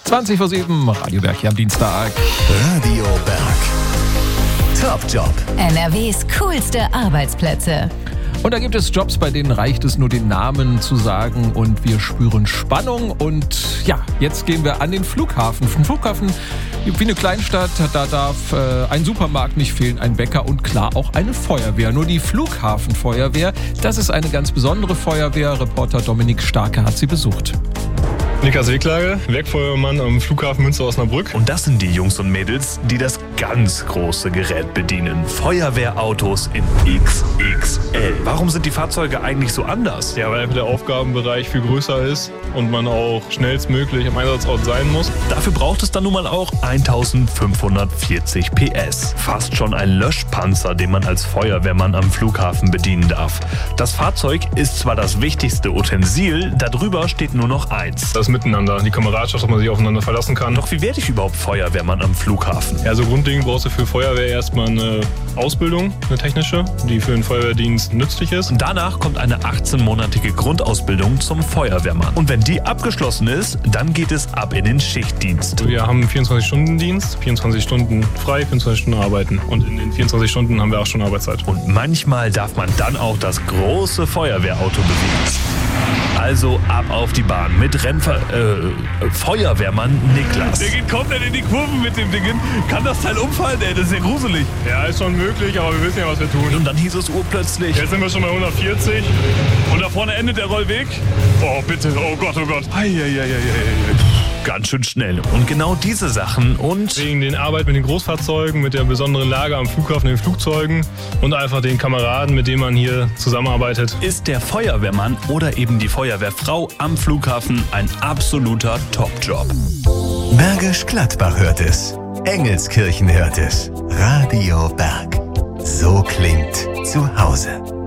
20:07, Radio Berg hier am Dienstag. Radio Berg. Top Job. NRWs coolste Arbeitsplätze. Und da gibt es Jobs, bei denen reicht es nur, den Namen zu sagen und wir spüren Spannung. Und ja, jetzt gehen wir an den Flughafen. Vom Flughafen, wie eine Kleinstadt, da darf ein Supermarkt nicht fehlen, ein Bäcker und klar auch eine Feuerwehr. Nur die Flughafenfeuerwehr, das ist eine ganz besondere Feuerwehr. Reporter Dominik Starke hat sie besucht. Niklas Wegklage, Werkfeuermann am Flughafen Münster-Osnabrück. Und das sind die Jungs und Mädels, die das ganz große Gerät bedienen. Feuerwehrautos in XXL. Warum sind die Fahrzeuge eigentlich so anders? Ja, weil der Aufgabenbereich viel größer ist und man auch schnellstmöglich am Einsatzort sein muss. Dafür braucht es dann nun mal auch 1540 PS. Fast schon ein Löschpanzer, den man als Feuerwehrmann am Flughafen bedienen darf. Das Fahrzeug ist zwar das wichtigste Utensil, darüber steht nur noch eins. Das Miteinander, die Kameradschaft, dass man sich aufeinander verlassen kann. Doch wie werde ich überhaupt Feuerwehrmann am Flughafen? Ja, so grundlegend brauchst du für Feuerwehr erstmal eine Ausbildung, eine technische, die für den Feuerwehrdienst nützlich ist. Und danach kommt eine 18-monatige Grundausbildung zum Feuerwehrmann. Und wenn die abgeschlossen ist, dann geht es ab in den Schichtdienst. Wir haben einen 24-Stunden-Dienst, 24 Stunden frei, 24 Stunden arbeiten. Und in den 24 Stunden haben wir 8 Stunden Arbeitszeit. Und manchmal darf man dann auch das große Feuerwehrauto bewegen. Also ab auf die Bahn mit Feuerwehrmann Niklas. Der geht komplett in die Kurven mit dem Ding. Kann das Teil umfallen? Ey, das ist ja gruselig. Ja, ist schon möglich, aber wir wissen ja, was wir tun. Und dann hieß es urplötzlich. Jetzt sind wir schon bei 140. Und da vorne endet der Rollweg. Oh, bitte. Oh Gott, oh Gott. Ganz schön schnell. Und genau diese Sachen und Wegen den Arbeit mit den Großfahrzeugen, mit der besonderen Lage am Flughafen, den Flugzeugen und einfach den Kameraden, mit denen man hier zusammenarbeitet. ist der Feuerwehrmann oder eben die Feuerwehrfrau am Flughafen ein absoluter Top-Job. Bergisch Gladbach hört es. Engelskirchen hört es. Radio Berg. So klingt zu Hause.